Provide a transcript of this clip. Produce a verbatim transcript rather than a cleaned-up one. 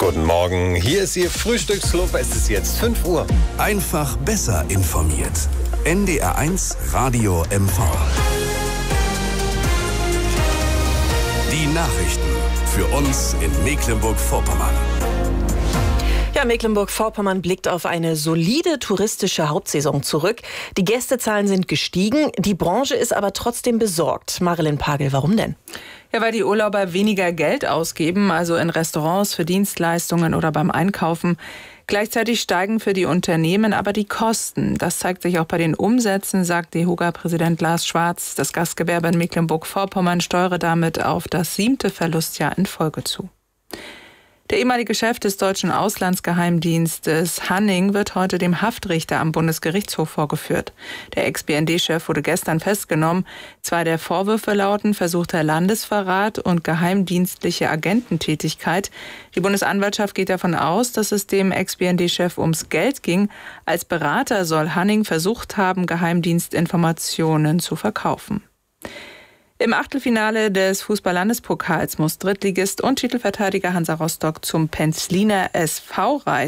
Guten Morgen, hier ist Ihr Frühstücksclub. Es ist jetzt fünf Uhr. Einfach besser informiert. N D R eins Radio M V. Die Nachrichten für uns in Mecklenburg-Vorpommern. Ja, Mecklenburg-Vorpommern blickt auf eine solide touristische Hauptsaison zurück. Die Gästezahlen sind gestiegen, die Branche ist aber trotzdem besorgt. Marilyn Pagel, warum denn? Ja, weil die Urlauber weniger Geld ausgeben, also in Restaurants, für Dienstleistungen oder beim Einkaufen. Gleichzeitig steigen für die Unternehmen aber die Kosten. Das zeigt sich auch bei den Umsätzen, sagt D E H O G-Präsident Lars Schwarz. Das Gastgewerbe in Mecklenburg-Vorpommern steuere damit auf das siebte Verlustjahr in Folge zu. Der ehemalige Chef des deutschen Auslandsgeheimdienstes Hanning wird heute dem Haftrichter am Bundesgerichtshof vorgeführt. Der Ex-B N D-Chef wurde gestern festgenommen. Zwei der Vorwürfe lauten versuchter Landesverrat und geheimdienstliche Agententätigkeit. Die Bundesanwaltschaft geht davon aus, dass es dem Ex-B N D-Chef ums Geld ging. Als Berater soll Hanning versucht haben, Geheimdienstinformationen zu verkaufen. Im Achtelfinale des Fußball-Landespokals muss Drittligist und Titelverteidiger Hansa Rostock zum Penzliner S V reisen.